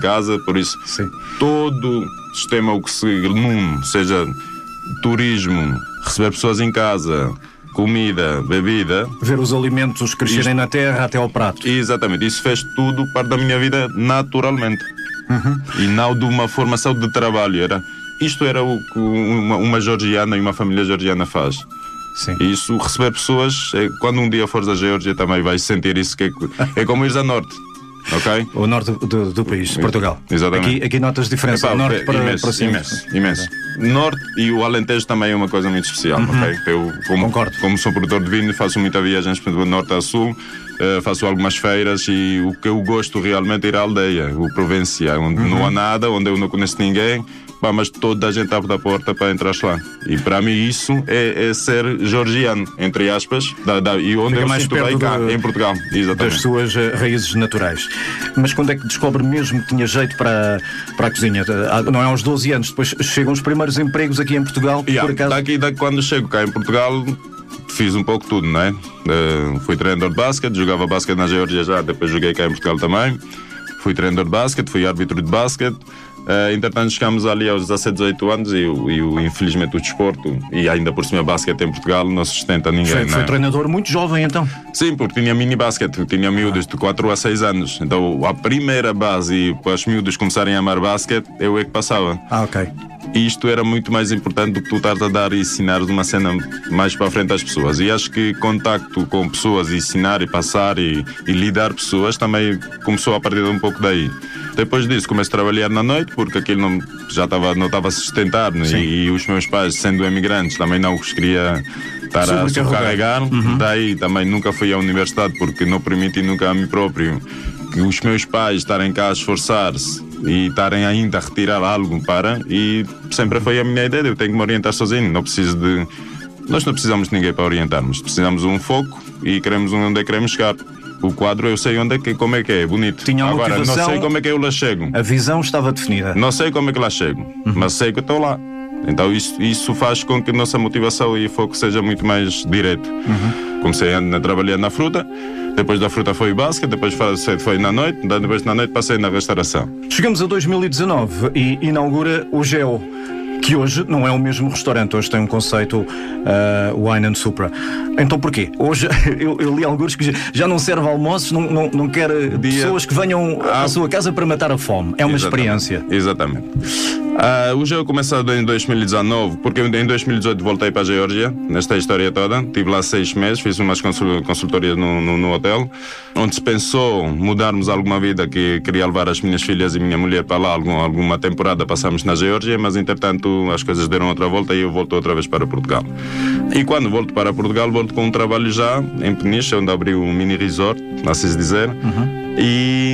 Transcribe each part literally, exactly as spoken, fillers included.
casa, por isso Sim. todo sistema o que se num, seja turismo, receber pessoas em casa, comida, bebida. Ver os alimentos crescerem Isto- na terra até ao prato. Exatamente, isso fez tudo parte da minha vida naturalmente. E não de uma formação de trabalho. Era, isto era o que uma, uma georgiana e uma família georgiana faz. Sim. E isso, receber pessoas, é, quando um dia fores à Geórgia também vais sentir isso, que é, é como ires a norte, ok? O norte do, do país, de Portugal. Exatamente. Aqui, aqui notas diferença, Epá, norte é para, imenso, para cima. imenso, imenso. Norte e o Alentejo também é uma coisa muito especial, ok? Eu, como, Concordo. como sou produtor de vinho, faço muitas viagens do norte a sul, eh, faço algumas feiras e o que eu gosto realmente é ir à aldeia, o Provencia, onde não há nada, onde eu não conheço ninguém, pá, mas toda a gente abre a porta para entrar lá. E para mim isso é, é ser georgiano, entre aspas, da, da, e onde Fica eu mais sinto bem perto cá, do- em Portugal. Exatamente. Das suas eh, raízes naturais. Mas quando é que descobre mesmo que tinha jeito para, para a cozinha? Ah, Não é aos doze anos, depois chegam os primeiros empregos aqui em Portugal, Yeah, por acaso. daqui, daqui quando chego cá em Portugal fiz um pouco tudo, né? Uh, fui treinador de basquete, jogava basquete na Geórgia já, depois joguei cá em Portugal também. Fui treinador de basquete, fui árbitro de basquete. Uh, entretanto chegámos ali aos dezassete, dezoito anos e, o, e o, infelizmente o desporto e ainda por cima basquete em Portugal não sustenta ninguém. Foi, né? foi treinador muito jovem então. Sim, porque tinha mini basquete, tinha miúdos de quatro a seis anos. Então a primeira base para os miúdos começarem a amar basquete, eu é que passava. Ah, ok. E isto era muito mais importante do que tu estares a dar e ensinar uma cena mais para a frente às pessoas. E acho que contacto com pessoas, ensinar e passar e, e lidar pessoas também começou a partir de um pouco daí. Depois disso comecei a trabalhar na noite porque aquilo não, já estava, não estava a sustentar, né? e, e os meus pais, sendo imigrantes, também não os queria estar a sobrecarregar. Uhum. Daí também nunca fui à universidade porque não permiti nunca a mim próprio que os meus pais estarem cá a esforçar-se e estarem ainda a retirar algo para, e sempre foi a minha ideia, eu tenho que me orientar sozinho, não preciso de... Nós não precisamos de ninguém para orientarmos, precisamos de um foco e queremos onde é que queremos chegar. O quadro eu sei onde é que, como é que é, bonito. Tinha uma Agora, motivação, não sei como é que eu lá chego. A visão estava definida. Não sei como é que lá chego, uhum. mas sei que estou lá. Então isso, isso faz com que a nossa motivação e foco seja muito mais direto. Uhum. Comecei a, a trabalhar na fruta, depois da fruta foi o basquete, depois foi na noite, depois na noite passei na restauração. Chegamos a dois mil e dezanove e inaugura o Geo, que hoje não é o mesmo restaurante, hoje tem um conceito uh, Wine and Supra. Então porquê? Hoje eu, eu li alguns que já, já não serve almoços, não, não, não quer Dia... pessoas que venham ah, à sua casa para matar a fome. É uma exatamente, experiência. Exatamente. Uh, o Geo começou em dois mil e dezanove, porque em dois mil e dezoito voltei para a Geórgia, nesta história toda. Estive lá seis meses, fiz umas consultorias no, no, no hotel, onde se pensou mudarmos alguma vida, que queria levar as minhas filhas e minha mulher para lá, algum, alguma temporada passamos na Geórgia, mas entretanto as coisas deram outra volta e eu volto outra vez para Portugal. E quando volto para Portugal, volto com um trabalho já em Peniche, onde abri um mini resort, assim se dizer, uhum. e...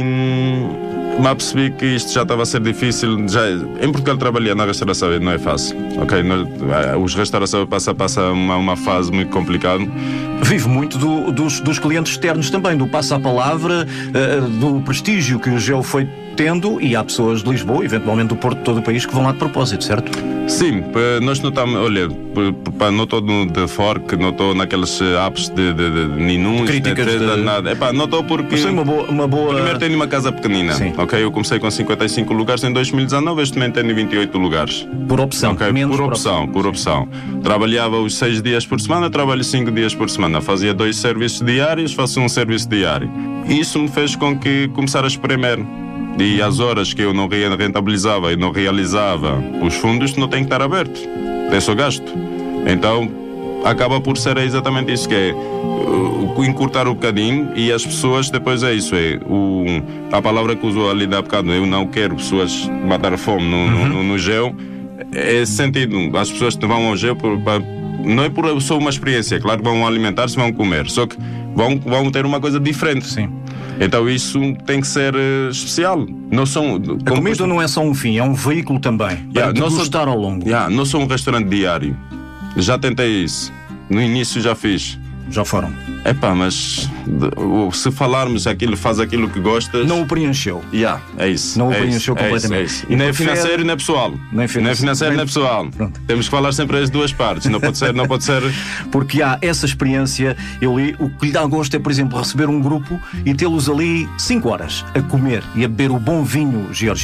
mas percebi que isto já estava a ser difícil. Já, em Portugal trabalhar na restauração não é fácil, ok? Os restaurações passam passa uma, uma fase muito complicada. Vive muito do, dos, dos clientes externos também, do passa-a-palavra, uh, do prestígio que o Geo foi tendo, e há pessoas de Lisboa, eventualmente do Porto, de todo o país, que vão lá de propósito, certo? Sim, nós não estamos, olha, não estou de fork, não estou naqueles apps de, de, de, de ninus, críticas de, de, de... nada. Epá, não estou porque... Mas uma boa, uma boa... Primeiro tenho uma casa pequenina, Sim. ok? Eu comecei com cinquenta e cinco lugares em dois mil e dezanove, este momento tenho vinte e oito lugares. Por opção, okay? menos por opção, por, por opção. Trabalhava os seis dias por semana, trabalho cinco dias por semana. Fazia dois serviços diários, faço um serviço diário. E isso me fez com que começar a espremer. E as horas que eu não rentabilizava e não realizava os fundos não têm que estar abertos. É só gasto. Então acaba por ser exatamente isso que é uh, encurtar um bocadinho, e as pessoas depois é isso, é o, a palavra que usou ali da bocado, eu não quero pessoas matar a fome no, uhum. no, no Geo, é esse sentido. As pessoas que vão ao Geo por, para, não é por só uma experiência, claro que vão alimentar-se, vão comer, só que vão, vão ter uma coisa diferente. Sim. Então isso tem que ser uh, especial. Não são, a comida não é só um fim, é um veículo também para yeah, degustar sou, ao longo. Yeah, não sou um restaurante diário. Já tentei isso. No início já fiz. Já foram. Epá, mas se falarmos aquilo, faz aquilo que gostas... Não o preencheu. Yeah, é isso. Não o é preencheu isso, completamente. É isso, é isso. E nem é financeiro nem é pessoal. Nem financeiro nem, financeiro, nem pessoal. Pronto. Temos que falar sempre as duas partes. Não pode ser, não pode ser... Porque há essa experiência. Eu li, o que lhe dá gosto é, por exemplo, receber um grupo e tê-los ali cinco horas a comer e a beber o bom vinho georgiano.